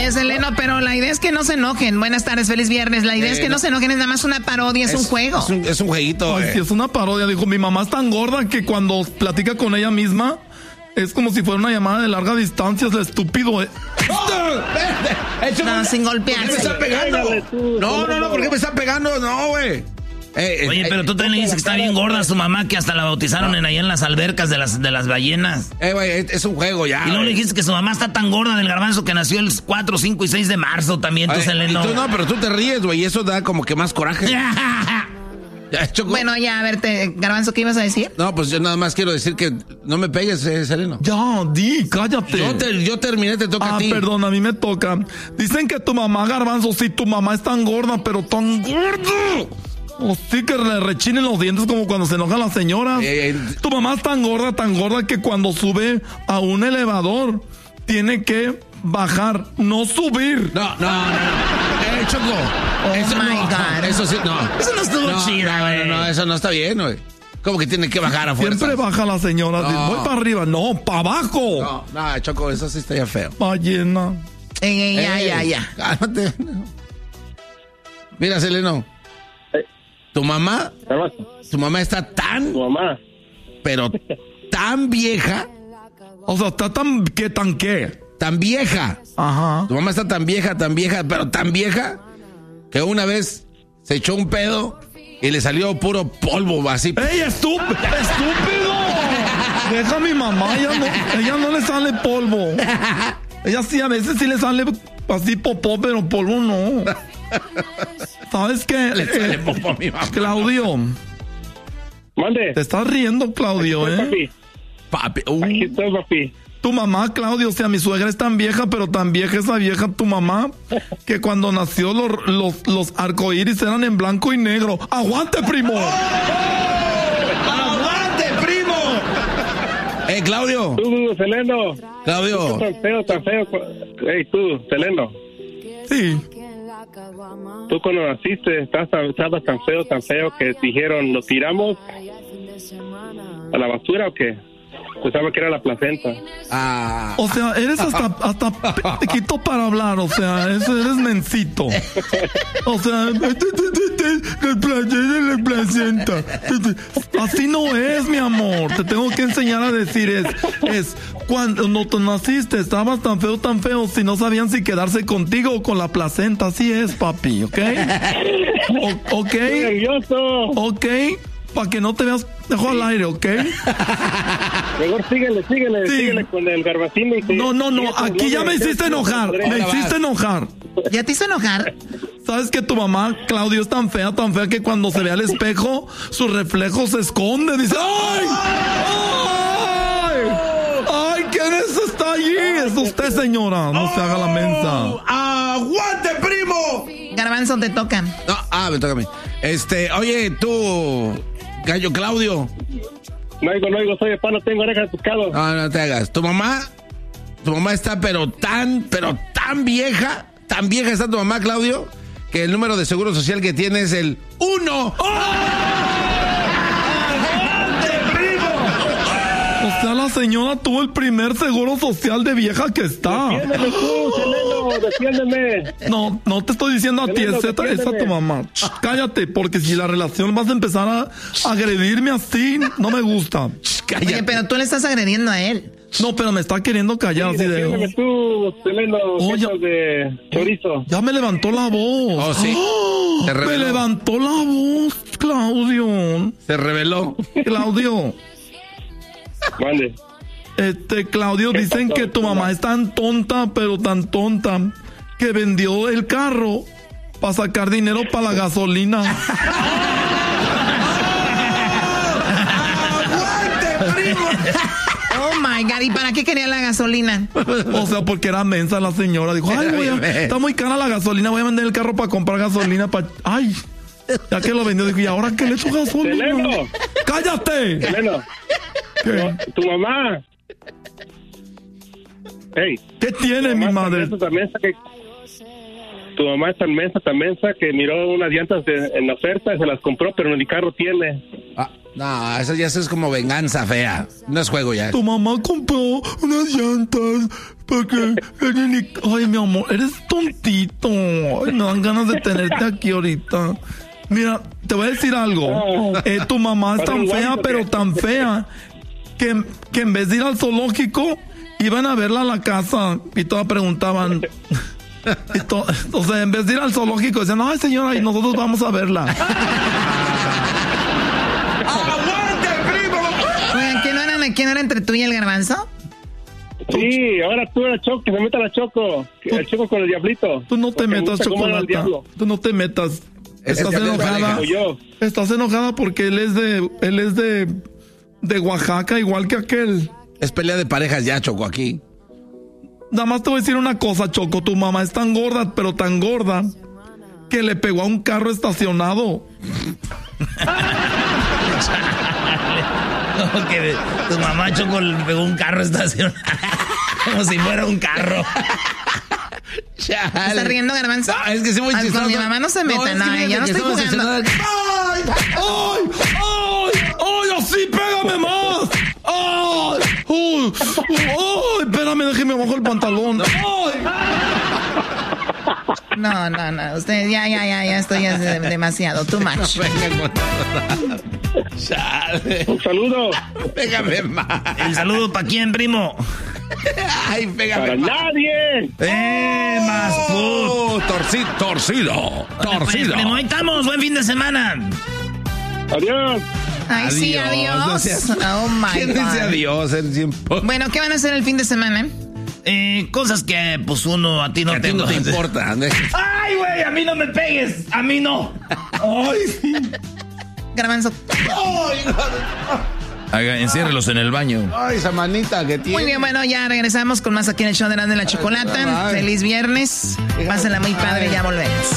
Oye, Seleno, pero la idea es que no se enojen. Buenas tardes, feliz viernes. La idea es que no se enojen, es nada más una parodia, es un juego. Es un jueguito. Ay, sí, es una parodia. Dijo, mi mamá es tan gorda que cuando platica con ella misma es como si fuera una llamada de larga distancia. Es el estúpido. No, sin golpearse. ¿Por qué me está pegando? No, ¿por qué me está pegando? No, güey. Oye, pero tú también le dices que está bien gorda su mamá, que hasta la bautizaron allá en las albercas de las ballenas. Güey, es un juego ya. Y luego le dijiste que su mamá está tan gorda del garbanzo que nació el 4, 5 y 6 de marzo también, tú, Seleno. No, pero tú te ríes, güey, y eso da como que más coraje. Bueno, ya, a ver, Garbanzo, ¿qué ibas a decir? No, pues yo nada más quiero decir que no me pegues, Seleno. Ya, cállate. Yo terminé, te toca a ti. Perdón, a mí me toca. Dicen que tu mamá, Garbanzo, sí, tu mamá es tan gorda, pero tan gorda. O sí que le rechinen los dientes como cuando se enojan las señoras. Tu mamá es tan gorda que cuando sube a un elevador tiene que bajar, no subir. No. Choco. God. Eso sí, no. Eso no estuvo chida, güey. No, eso no está bien, güey. ¿Cómo que tiene que bajar a fuerza? Siempre baja la señora. No. Voy para arriba. No, para abajo. No, Choco, eso sí está ya feo. Ballena. Ya. Cálmate. Mira, Seleno. Tu mamá está tan... Tu mamá. Pero tan vieja. O sea, está tan qué. Tan vieja. Ajá. Tu mamá está tan vieja, pero tan vieja, que una vez se echó un pedo y le salió puro polvo, así. ¡Ey, estúpido! Deja a mi mamá, ella no le sale polvo. Ella sí, a veces sí le sale así popó, pero polvo no. ¿Sabes qué? Le sale popó a mi mamá. Claudio. Mande. Te estás riendo, Claudio, Papi. Aquí estoy, papi. Tu mamá, Claudio, o sea, mi suegra es tan vieja, pero tan vieja esa vieja, tu mamá, que cuando nació los arcoíris eran en blanco y negro. ¡Aguante, primo! ¡Aguante, primo! Claudio. Tú, Seleno. Claudio. Tan feo. Ey, tú, Seleno. Sí. Tú cuando naciste estabas tan feo que dijeron, ¿lo tiramos a la basura o qué? Pensaba que era la placenta. O sea, eres hasta pequito para hablar, o sea, eres mencito. O sea, la placenta. Así no es, mi amor. Te tengo que enseñar a decir es cuando no tú naciste, estabas tan feo, si no sabían si quedarse contigo o con la placenta. Así es, papi, ¿ok? ¿Ok? Nervioso. ¿Ok? Para que no te veas, dejo al aire, ¿ok? Mejor síguele con el garbacín. No, aquí ya me hiciste enojar. ¿Ya te hizo enojar? ¿Sabes que tu mamá, Claudio, es tan fea que cuando se ve al espejo, su reflejo se esconde? Dice, ¡ay! ¿Quién está allí? Es usted, señora. No se haga la mensa. ¡Aguante, primo! Garbanzo, te toca. No, me toca a mí. Oye, tú, gallo Claudio. No oigo, soy de pan, no tengo orejas de pescado. No te hagas. Tu mamá está pero tan vieja está tu mamá, Claudio, que el número de seguro social que tiene es el 1. O sea, la señora tuvo el primer seguro social de vieja que está. Defiéndeme tú, Seleno, defiéndeme. No te estoy diciendo a ti, Seleno, es a tu mamá. Cállate, porque si la relación vas a empezar a agredirme así, no me gusta. Cállate. Oye, pero tú le estás agrediendo a él. No, pero me está queriendo callar así de... Defiéndeme tú, Seleno, de chorizo. Ya me levantó la voz. Oh, sí. Se reveló. Me levantó la voz, Claudio. Se reveló. Claudio. Vale. Claudio, dicen que tu mamá es tan tonta, pero tan tonta, que vendió el carro para sacar dinero para la gasolina. ¡Aguante, primo! Oh my God, ¿y para qué quería la gasolina? O sea, porque era mensa la señora. Dijo, está muy cara la gasolina, voy a vender el carro para comprar gasolina para... ¡Ay! Ya que lo vendió, dijo, ¿y ahora qué le echo gasolina? Seleno. ¡Cállate! Seleno. ¿Qué? Tu mamá. Hey. ¿Qué tiene mi madre? Tu mamá es tan mensa que miró unas llantas en oferta y se las compró, pero ni carro tiene. No, eso ya es como venganza fea. No es juego ya. Tu mamá compró unas llantas porque... Ay, mi amor, eres tontito. Ay, me dan ganas de tenerte aquí ahorita. Mira, te voy a decir algo. Tu mamá es tan fea, pero tan fea, que en vez de ir al zoológico, iban a verla a la casa y todas preguntaban... O sea, en vez de ir al zoológico, decían, ay, señora, y nosotros vamos a verla. ¡Aguante, primo! Oigan, ¿quién no era entre tú y el Garbanzo? Sí, ahora tú eres Choco, que se meta la Choco. El Choco con el diablito. Tú no te metas, Chocolata. Tú no te metas. Estás enojada. Estás enojada porque él es de Oaxaca, igual que aquel. Es pelea de parejas ya, Choco, aquí. Nada más te voy a decir una cosa, Choco. Tu mamá es tan gorda, pero tan gorda, que le pegó a un carro estacionado. Como que tu mamá, Choco, le pegó un carro estacionado. Como si fuera un carro. ¿Estás riendo, Garbanzo? No, es que sí muy chistoso. Con mi mamá no se meta, ya no estoy jugando. ¡Ay! ¡Así, pégame más! ¡Ay! ¡Ay! Espérame, déjeme abajo el pantalón. ¡Ay! No. Usted ya esto ya es demasiado. Too much. Un saludo. Pégame más. ¿El saludo para quién, primo? Ay, pégame Para más. nadie. Más Torcido. Pues, primo, ahí estamos. Buen fin de semana. Adiós. Ay, sí, adiós. No seas... Oh, my ¿Quién God. dice adiós? Bueno, ¿qué van a hacer el fin de semana? Cosas que, pues, a ti no te importa. ¡Ay, güey! A mí no me pegues. A mí no. ¡Ay! Garbanzo. Enciérrelos en el baño. Ay, esa manita que tiene. Muy bien, bueno, ya regresamos con más aquí en el show de la Chocolata. Feliz viernes. Pásenla muy padre, ya volvemos.